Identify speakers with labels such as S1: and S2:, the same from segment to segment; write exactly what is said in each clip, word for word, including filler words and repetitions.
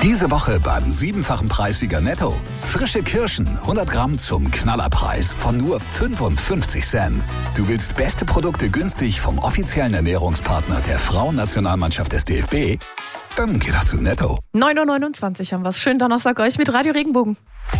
S1: Diese Woche beim siebenfachen Preissieger Netto. Frische Kirschen, hundert Gramm zum Knallerpreis von nur fünfundfünfzig Cent. Du willst beste Produkte günstig vom offiziellen Ernährungspartner der Frauennationalmannschaft des D F B? Dann geh doch zu Netto.
S2: neun Uhr neunundzwanzig haben wir es. Schönen Donnerstag euch mit Radio Regenbogen.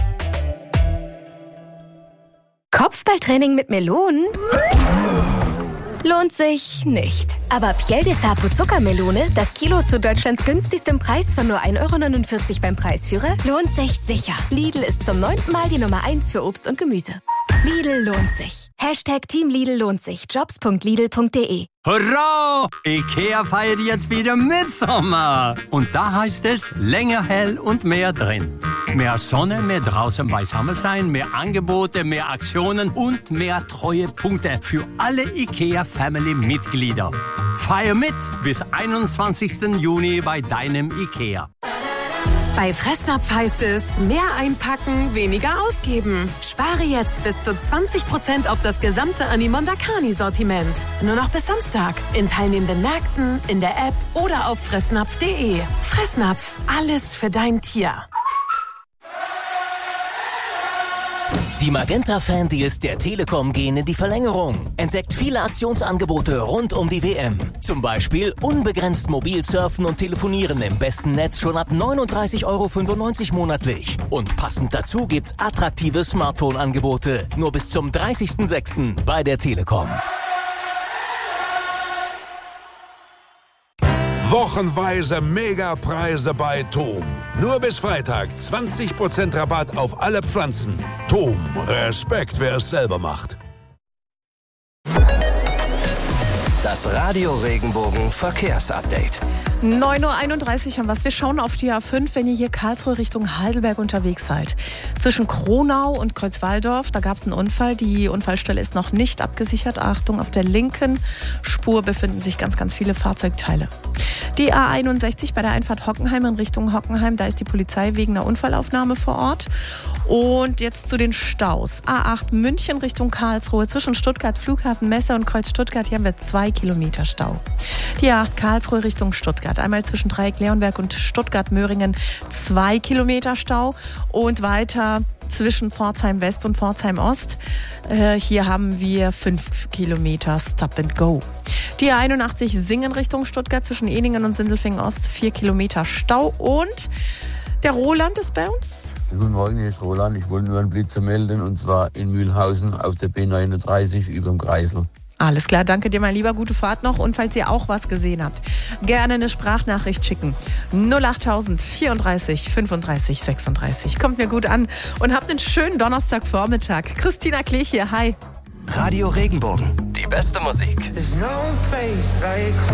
S3: Kopfballtraining mit Melonen? Lohnt sich nicht. Aber Piel de Sapo Zuckermelone, das Kilo zu Deutschlands günstigstem Preis von nur ein Euro neunundvierzig beim Preisführer, lohnt sich sicher. Lidl ist zum neunten Mal die Nummer eins für Obst und Gemüse. Lidl lohnt sich. Hashtag Team Lidl lohnt sich. jobs punkt lidl punkt de.
S4: Hurra! IKEA feiert jetzt wieder Mitsommer. Und da heißt es länger hell und mehr drin. Mehr Sonne, mehr draußen beisammen sein, mehr Angebote, mehr Aktionen und mehr Treuepunkte für alle IKEA-Family-Mitglieder. Feier mit bis einundzwanzigsten Juni bei deinem IKEA.
S5: Bei Fressnapf heißt es, mehr einpacken, weniger ausgeben. Spare jetzt bis zu zwanzig Prozent auf das gesamte Animondakani-Sortiment. Nur noch bis Samstag. In teilnehmenden Märkten, in der App oder auf fressnapf punkt de. Fressnapf, alles für dein Tier.
S6: Die Magenta-Fan-Deals der Telekom gehen in die Verlängerung. Entdeckt viele Aktionsangebote rund um die W M. Zum Beispiel unbegrenzt mobil surfen und telefonieren im besten Netz schon ab neununddreißig Euro fünfundneunzig monatlich. Und passend dazu gibt's attraktive Smartphone-Angebote. Nur bis zum dreißigsten sechsten bei der Telekom.
S7: Wochenweise Megapreise bei Tom. Nur bis Freitag zwanzig Prozent Rabatt auf alle Pflanzen. Tom, Respekt, wer es selber macht.
S6: Das Radio Regenbogen Verkehrsupdate.
S2: neun Uhr einunddreißig haben wir es. Wir schauen auf die A fünf, wenn ihr hier Karlsruhe Richtung Heidelberg unterwegs seid. Zwischen Kronau und Kreuzwaldorf, da gab es einen Unfall. Die Unfallstelle ist noch nicht abgesichert. Achtung, auf der linken Spur befinden sich ganz, ganz viele Fahrzeugteile. Die A einundsechzig bei der Einfahrt Hockenheim in Richtung Hockenheim, da ist die Polizei wegen einer Unfallaufnahme vor Ort. Und jetzt zu den Staus. A acht München Richtung Karlsruhe, zwischen Stuttgart Flughafen Messe und Kreuz Stuttgart, hier haben wir zwei Kilometer Stau. Die A acht Karlsruhe Richtung Stuttgart, einmal zwischen Dreieck Leonberg und Stuttgart-Möhringen zwei Kilometer Stau und weiter zwischen Pforzheim West und Pforzheim Ost. Äh, hier haben wir fünf Kilometer Stop and Go. Die A einundachtzig Singen Richtung Stuttgart, zwischen Ehningen und Sindelfingen Ost vier Kilometer Stau. Und der Roland ist bei uns.
S8: Guten Morgen, hier ist Roland. Ich wollte nur einen Blitzer melden, und zwar in Mühlhausen auf der B neununddreißig über dem Kreisel.
S2: Alles klar, danke dir, mein Lieber. Gute Fahrt noch. Und falls ihr auch was gesehen habt, gerne eine Sprachnachricht schicken. null achttausend vierunddreißig fünfunddreißig sechsunddreißig. Kommt mir gut an. Und habt einen schönen Donnerstagvormittag. Christina Klech hier, hi.
S6: Radio Regenbogen, die beste Musik.